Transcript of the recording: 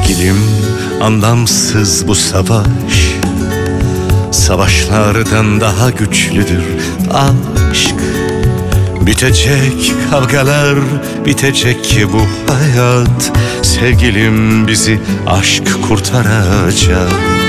Sevgilim, anlamsız bu savaş, savaşlardan daha güçlüdür aşk. Bitecek kavgalar, bitecek bu hayat. Sevgilim, bizi aşk kurtaracak.